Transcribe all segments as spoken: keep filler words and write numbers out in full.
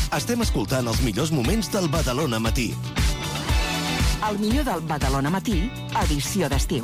Estem escoltant els millors moments del Badalona Matí. El millor del Badalona Matí, edició d'estiu.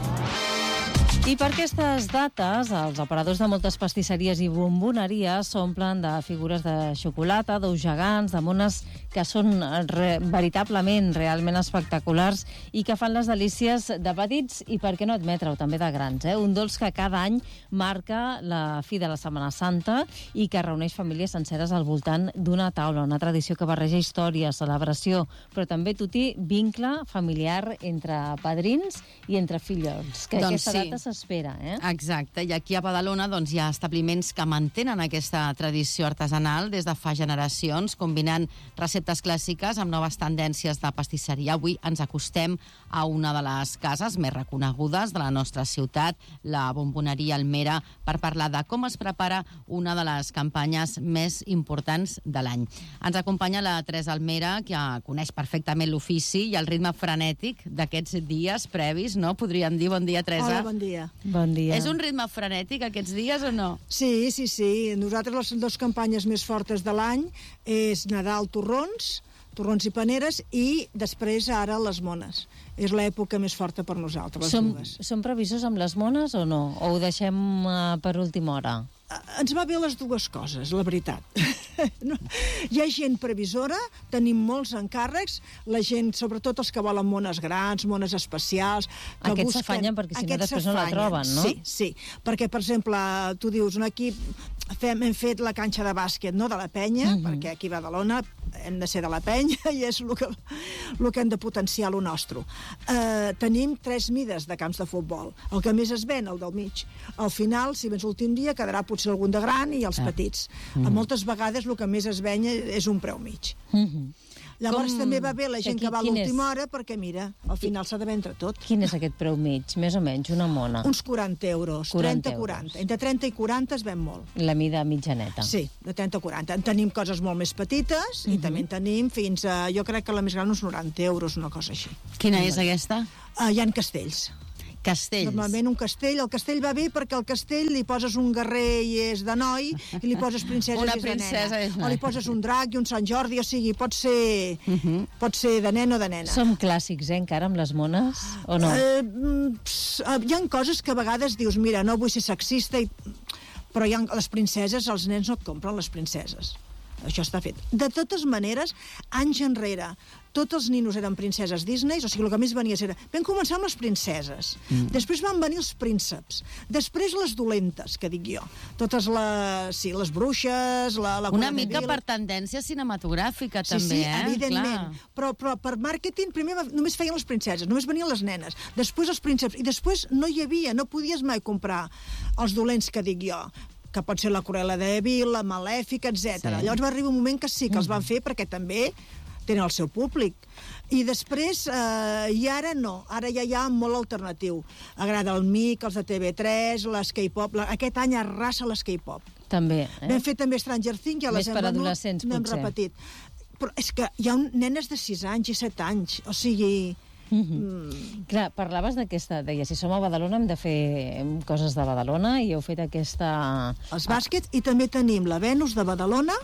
I per aquestes dates, els operadors de moltes pastisseries i bomboneries s'omplen de figures de xocolata, d'ous gegants, de mones que són re, veritablement, realment espectaculars i que fan les delícies de petits i, per què no admetre-ho, també de grans. Eh? Un dolç que cada any marca la fi de la Setmana Santa i que reuneix famílies senceres al voltant d'una taula, una tradició que barreja història, celebració, però també, Tuti, vincle familiar entre padrins i entre fillols, que doncs aquesta sí. data s'espera. Eh? Exacte, i aquí a Badalona doncs, hi ha establiments que mantenen aquesta tradició artesanal des de fa generacions, combinant receptes clàssiques amb noves tendències de pastisseria. Avui ens acostem a una de les cases més reconegudes de la nostra ciutat, la Bomboneria Almera, per parlar de com es prepara una de les campanyes més importants de l'any. Ens acompanya la Teresa Almera, que coneix perfectament l'ofici i el ritme frenètic d'aquests dies previs, no? Podríem dir. Bon dia, Teresa. Hola, bon dia. Bon dia. És un ritme frenètic aquests dies o no? Sí, sí, sí. Nosaltres les dues campanyes més fortes de l'any és Nadal, torrons, torrons i paneres, i després ara les mones. És l'època més forta per nosaltres, les som, dues. Som previsors amb les mones o no? O ho deixem uh, per última hora? Ens va bé les dues coses, la veritat. No? Hi ha gent previsora, tenim molts encàrrecs, la gent, sobretot els que volen mones grans, mones especials... Que aquests busquen... s'afanyen perquè si no Aquests després no la troben, no? Sí, sí, perquè, per exemple, tu dius, un equip, fem, hem fet la canxa de bàsquet, no de la penya, uh-huh. perquè aquí a Badalona hem de ser de la penya i és el que, el que hem de potenciar, el nostre. Uh, tenim tres mides de camps de futbol. El que més es ven, el del mig. Al final, si vens l'últim dia, quedarà potser algun de gran i els ah. petits. Mm. Moltes vegades el que més es venya és un preu mig. Mm-hmm. Llavors Com... també va bé la gent Aquí, que va a l'última és... hora perquè, mira, al final s'ha de vendre tot. Quin és aquest preu mig, més o menys, una mona? Uns quaranta euros, trenta a quaranta. Entre trenta i quaranta es ven molt. La mida mitjaneta. Sí, de trenta a quaranta. En tenim coses molt més petites uh-huh. i també en tenim fins a, jo crec que la més gran uns noranta euros, una cosa així. Quina és aquesta? Uh, hi ha castells. Castells. Normalment un castell, el castell va bé perquè al castell li poses un guerrer i és de noi i li poses princesa Una i és princesa de nena. És nena. O li poses un drac i un Sant Jordi, o sigui, pot ser, uh-huh. pot ser de nen o de nena. Som clàssics, eh, encara, amb les mones, o no? Eh, ps, hi ha coses que a vegades dius, mira, no vull ser sexista, i... però hi ha les princeses, els nens no et compren les princeses. Això està fet. De totes maneres, anys enrere, tots els ninos eren princeses Disney, o sigui, el que més venies era... Vam començar amb les princeses, mm. després van venir els prínceps, després les dolentes, que dic jo. Totes les... Sí, les bruixes, la... la Una mica per tendència cinematogràfica, sí, també, sí, eh? evidentment. Però, però per màrqueting, primer només feien les princeses, només venien les nenes, després els prínceps, i després no hi havia, no podies mai comprar els dolents, que dic jo, que pot ser la Cruella de Vil, la Malèfica, etcètera. Sí. Llavors va arribar un moment que sí, que els van fer perquè també tenen el seu públic. I després, eh, i ara no, ara ja hi ha molt alternatiu. Agrada el mic, els de T V tres, les K-pop, la, aquest any arrasa les K-pop. També, eh? Vam fer també Stranger Things, ja les Més hem per venut, adolescents, no hem potser. repetit. Però és que hi ha un, nenes de sis anys i set anys, o sigui... Mm-hmm. Mm. Clar, parlaves d'aquesta, deia, si som a Badalona hem de fer coses de Badalona i heu fet aquesta... Els bàsquets, i també tenim la Venus de Badalona,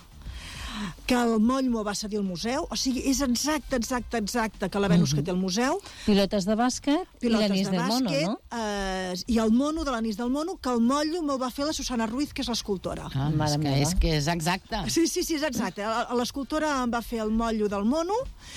que el moll m'ho va cedir al museu, o sigui, és exacte, exacte, exacte que la Venus mm-hmm. que té el museu. Pilotes de bàsquet Pilotes i l'anís de del mono, bàsquet, no? Eh, I el mono de l'anís del mono, que el motllo m'ho va fer la Susana Ruiz, que és l'escultora. Ah, és, que, és que és exacte. Sí, sí, sí, és exacte. L'escultora em va fer el motllo del mono,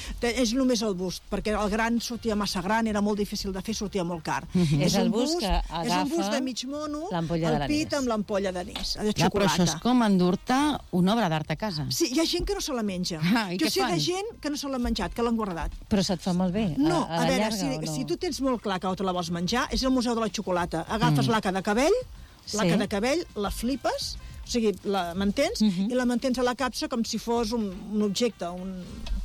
és només el bust, perquè el gran sortia massa gran, era molt difícil de fer, sortia molt car. Mm-hmm. És, és el bust bust, que agafa és un bust de mig mono, el pit amb l'ampolla d'anís, de ja, xocolata. però això és com endur-te una obra d'art a casa. Sí, hi ha gent que no se la menja. Ah, jo sé fan? de gent que no se l'ha menjat, que l'han guardat. Però se't fa malbé? No, a, a, a veure, llarga, si, no? si tu tens molt clar que te la vols menjar, és el Museu de la Xocolata. Agafes mm. l'aca de cabell, l'aca sí. de cabell, la flipes, o sigui, la mantens, mm-hmm. i la mantens a la capsa com si fos un, un objecte, un,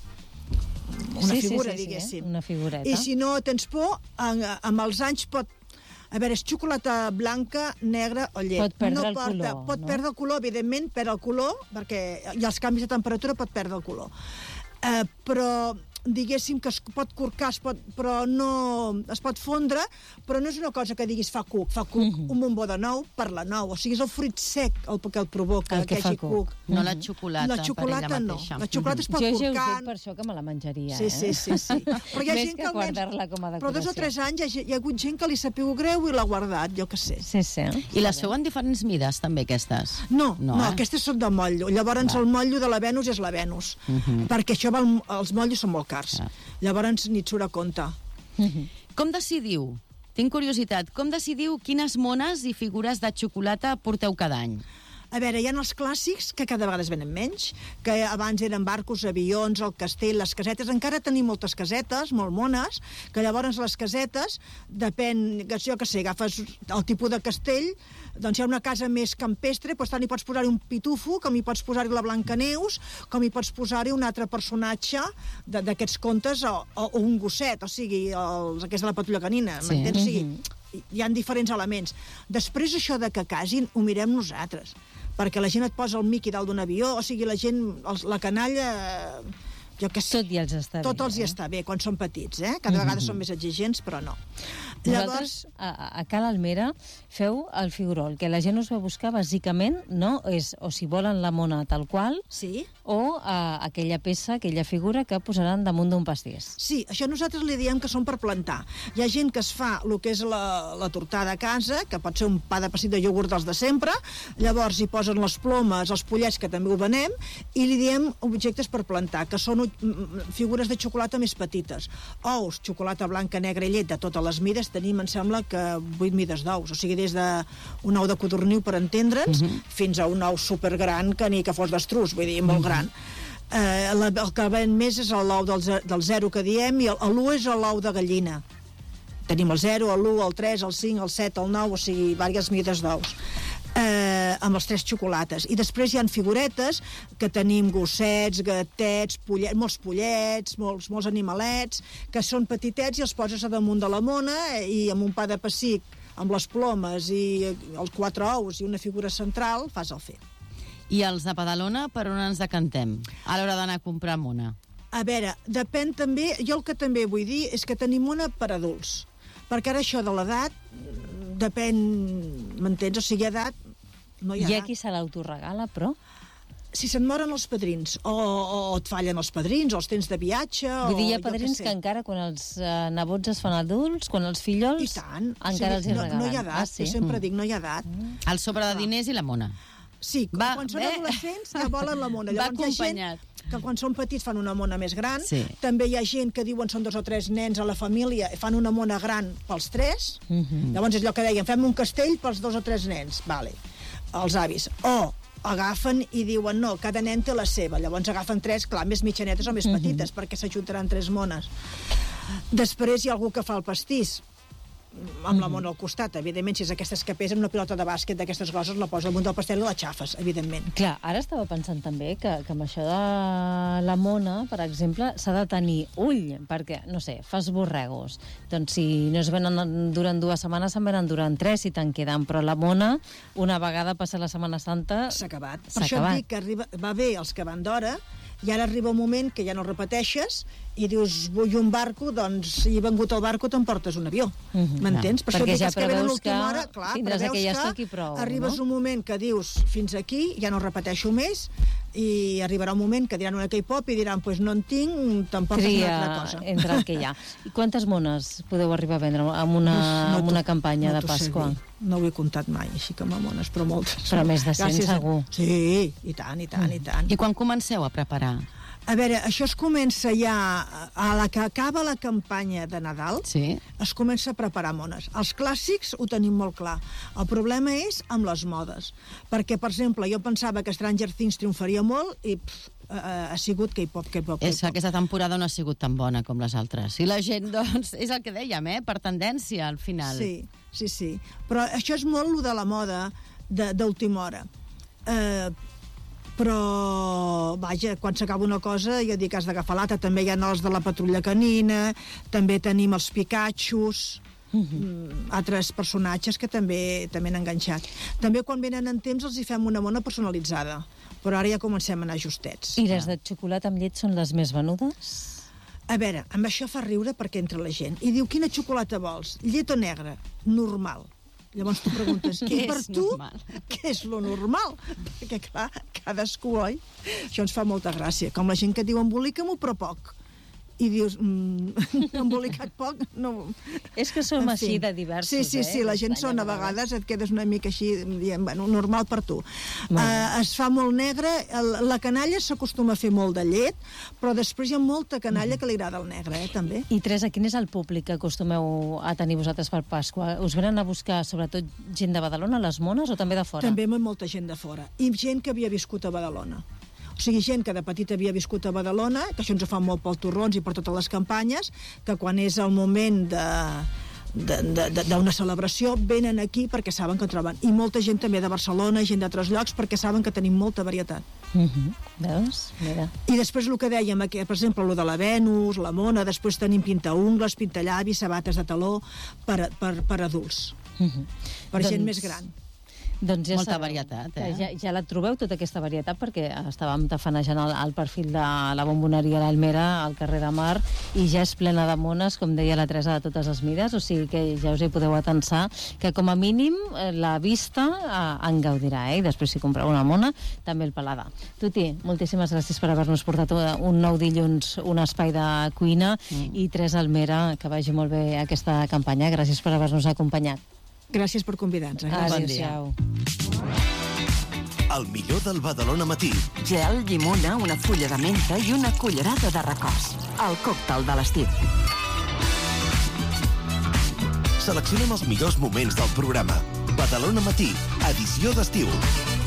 una sí, figura, sí, sí, diguéssim. Sí, una figureta. I si no tens por, amb, amb els anys pot... A veure, és xocolata blanca, negra o llet. Pot perdre no el porta, color, Pot no? perdre el color, evidentment, perd el color, perquè i els canvis de temperatura pot perdre el color. Uh, però diguéssim que es pot corcar, es pot, però no es pot fondre, però no és una cosa que diguis fa cuc, fa cuc mm-hmm. un bombó de nou per la nou, o sigui, és el fruit sec el que el provoca, el que, que fa cuc. cuc. No la xocolata, la xocolata per ella no. mateixa. La xocolata es pot jo corcar... Jo ja ho sé per això que me la menjaria, sí, eh? Sí, sí, sí. Però hi ha Més gent que, que guardar-la com a decoració. Però dos o tres anys hi ha, hi ha hagut gent que li sapeu greu i l'ha guardat, jo que sé. Sí, sí. I les feu en diferents mides, també, aquestes? No, no, no eh? aquestes són de motllo. Llavors Va. el motllo de la Venus és la Venus, uh-huh. perquè això val, els motllos són molt cars. Uh. Llavors ni et surt a compte. Uh-huh. Com decidiu? Tinc curiositat. Com decidiu quines mones i figures de xocolata porteu cada any? A veure, hi ha els clàssics, que cada vegada es venen menys, que abans eren barcos, avions, el castell, les casetes. Encara tenim moltes casetes, molt mones, que llavors les casetes, depèn, jo que sé, agafes el tipus de castell, doncs hi ha una casa més campestre, doncs tant hi pots posar-hi un pitufo, com hi pots posar-hi la Blancaneus, com hi pots posar-hi un altre personatge d'aquests contes, o, o un gosset, o sigui, els, aquest de la Patrulla Canina, sí. m'entens? O sigui, hi ha diferents elements. Després això de que casin, ho mirem nosaltres, perquè la gent et posa el Mickey dalt d'un avió, o sigui, la gent, els, la canalla... Jo que sé, tot ja els està tot bé. Tot els hi eh? està bé, quan són petits, eh? Cada mm-hmm. vegada són més exigents, però no. Vosaltres, Llavors... a, a Cal Almera, feu el figurol, que la gent us va buscar, bàsicament, no? És, o si volen la mona tal qual, sí. o a, aquella peça, aquella figura que posaran damunt d'un pastís. Sí, això nosaltres li diem que són per plantar. Hi ha gent que es fa el que és la, la tortada a casa, que pot ser un pa de passit de iogurt dels de sempre, llavors hi posen les plomes, els pollets, que també ho venem, i li diem objectes per plantar, que són figures de xocolata més petites. Ous, xocolata blanca, negra i llet de totes les mides, tenim, em sembla, que vuit mides d'ous. O sigui, des d'un ou de codorniu, per entendre'ns, uh-huh. fins a un ou supergran que ni que fos d'estruç, vull dir, molt uh-huh. gran. Eh, la, el que ven més és l'ou del, del zero que diem, i l'u és l'ou de gallina. Tenim el zero, l'u, el tres, el cinc, el set, el nou, o sigui, diverses mides d'ous. Eh, amb els tres xocolates. I després hi ha figuretes que tenim gossets, gatets, pollets, molts pollets, molts, molts animalets, que són petitets i els poses a damunt de la mona i amb un pa de pessic, amb les plomes i els quatre ous i una figura central, fas el fet. I els de Badalona, per on ens decantem a l'hora d'anar a comprar mona? A veure, depèn també, jo el que també vull dir és que tenim mona per adults, perquè ara això de l'edat depèn, m'entens? O sigui, edat, no hi ha Hi ha edat. qui se l'autoregala, però... Si se'n moren els padrins, o, o et fallen els padrins, o els tens de viatge... Vull dir, hi ha o padrins que, que encara, quan els eh, nebots es fan adults, quan els fillols, I tant. encara o sigui, els hi regalen. No, no hi ha edat, ah, sí? jo sempre mm. dic, no hi ha edat. El sobre de diners i la mona. Sí, Va, quan són bé. adolescents ja volen la mona. Va Llavors hi ha acompanyat. gent que quan són petits fan una mona més gran. Sí. També hi ha gent que diuen són dos o tres nens a la família i fan una mona gran pels tres. Mm-hmm. Llavors és allò que deien, fem un castell pels dos o tres nens. Vale. Els avis. O agafen i diuen, no, cada nen té la seva. Llavors agafen tres, clar, més mitjanetes o més petites, mm-hmm. perquè s'ajuntaran tres mones. Després hi ha algú que fa el pastís amb la mona al costat, evidentment, si és aquestes que pesen, una pilota de bàsquet d'aquestes coses la posa al munt del pastel i la xafes, evidentment. Clar, ara estava pensant també que, que amb això de la mona, per exemple, s'ha de tenir ull, perquè, no sé, fas borregos. Doncs si no es venen durant dues setmanes, se'n venen durant tres, si te'n queden. Però la mona, una vegada passa la Setmana Santa... S'ha acabat. S'ha Per això acabat. et dic que arriba, va bé els que van d'hora, i ara arriba un moment que ja no repeteixes i dius, vull un barco, doncs si he vengut el barco t'emportes un avió. Mm-hmm. M'entens? Per Perquè això ja dic que venen a preveus l'última que hora, clar, tindràs preveus aquella que estoc i prou, arribes no? un moment que dius, fins aquí, ja no repeteixo més, i arribarà un moment que diran una K-pop i diran, pues no en tinc, t'emportes Tria una altra cosa. entre el que hi ha. I quantes mones podeu arribar a vendre amb una, no amb una campanya no de Pasqua? No ho he comptat mai, així que mamones, però moltes. Però més de cent, Gràcies a... segur. Sí, i tant, i tant, i tant. I quan comenceu a preparar? A veure, això es comença ja, a la que acaba la campanya de Nadal, Sí. es comença a preparar mones. Els clàssics ho tenim molt clar. El problema és amb les modes. Perquè, per exemple, jo pensava que Stranger Things triomfaria molt i pff, ha sigut K-pop, K-pop, És que K-pop. aquesta temporada no ha sigut tan bona com les altres. I la gent, doncs, és el que dèiem, eh? Per tendència, al final. Sí, sí, sí. Però això és molt lo de la moda de- d'última hora. Eh, però, vaja, quan s'acaba una cosa, jo dic, has d'agafar l'altra. També hi ha els de la Patrulla Canina, també tenim els Pikachus, mm, altres personatges que també també han enganxat. També quan venen en temps els hi fem una mona personalitzada, però ara ja comencem a anar justets. I les de xocolata amb llet són les més venudes? A veure, amb això fa riure perquè entra la gent. I diu, quina xocolata vols? Llet o negra? Normal. Llavors tu preguntes, Què i per és tu, normal? què és lo normal? Perquè, clar, cadascú, oi? Això ens fa molta gràcia. Com la gent que diu, embolica-m'ho, però poc. I dius, mm, embolicat poc, no... És que som En així fi. de diversos, Sí, sí, sí, eh? la gent són, a vegades et quedes una mica així, dient, bueno, normal per tu. Uh, es fa molt negre, el, la canalla s'acostuma a fer molt de llet, però després hi ha molta canalla que li agrada el negre, eh, també. I Teresa, quin és el públic que acostumeu a tenir vosaltres per Pasqua? Us venen a buscar sobretot gent de Badalona, les mones, o també de fora? També molta gent de fora. I gent que havia viscut a Badalona. O sigui, gent que de petita havia viscut a Badalona, que això ens ho fa molt pels torrons i per totes les campanyes, que quan és el moment de d'una celebració venen aquí perquè saben que troben. I molta gent també de Barcelona, gent d'altres llocs, perquè saben que tenim molta varietat. Uh -huh. Veus? Mira. I després el que dèiem, aquí, per exemple, el de la Venus, la Mona, després tenim pintaungles, pintallavis, sabates de taló per, per, per adults, Uh -huh. per doncs... gent més gran. Doncs ja Molta sabeu, varietat, eh? Ja, ja la trobeu, tota aquesta varietat, perquè estàvem tafanejant el, el perfil de la bomboneria l'Almera, al carrer de Mar, i ja és plena de mones, com deia la Teresa, de totes les mides, o sigui que ja us hi podeu atensar, que com a mínim eh, la vista eh, en gaudirà, eh? I després si compreu una mona, també el paladar. Tuti, moltíssimes gràcies per haver-nos portat un nou dilluns, un espai de cuina, mm. i Teresa Almera, que vagi molt bé aquesta campanya. Gràcies per haver-nos acompanyat. Gràcies per convidar-nos. Eh? Adéu-siau. El millor del Badalona Matí. Gel, llimona, una fulla de menta i una cullerada de records. El còctel de l'estiu. Seleccionem els millors moments del programa. Badalona Matí, edició d'estiu.